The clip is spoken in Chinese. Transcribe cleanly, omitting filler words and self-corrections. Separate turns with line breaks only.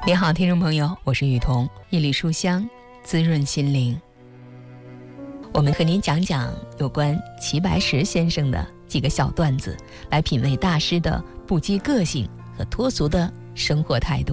你好，听众朋友，我是雨桐，一缕书香，滋润心灵。我们和您讲讲有关齐白石先生的几个小段子，来品味大师的不羁个性和脱俗的生活态度。